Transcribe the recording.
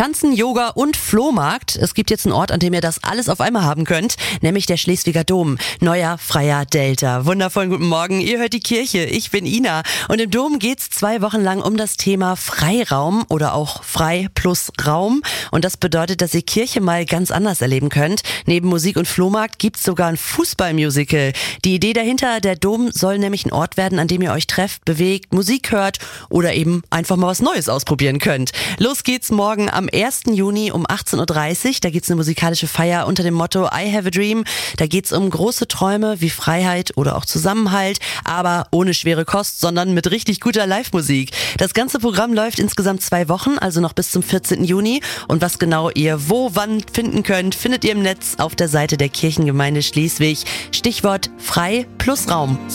Tanzen, Yoga und Flohmarkt. Es gibt jetzt einen Ort, an dem ihr das alles auf einmal haben könnt, nämlich der Schleswiger Dom. Neuer freier Delta. Wundervollen guten Morgen, ihr hört die Kirche. Ich bin Ina und im Dom geht's 2 Wochen lang um das Thema Freiraum oder auch Frei plus Raum. Und das bedeutet, dass ihr Kirche mal ganz anders erleben könnt. Neben Musik und Flohmarkt gibt's sogar ein Fußballmusical. Die Idee dahinter, der Dom soll nämlich ein Ort werden, an dem ihr euch trefft, bewegt, Musik hört oder eben einfach mal was Neues ausprobieren könnt. Los geht's morgen am 1. Juni um 18.30 Uhr. Da geht's eine musikalische Feier unter dem Motto I Have a Dream. Da geht's um große Träume wie Freiheit oder auch Zusammenhalt, aber ohne schwere Kost, sondern mit richtig guter Live-Musik. Das ganze Programm läuft insgesamt 2 Wochen, also noch bis zum 14. Juni. Und was genau ihr wo, wann finden könnt, findet ihr im Netz auf der Seite der Kirchengemeinde Schleswig. Stichwort Frei plus Raum.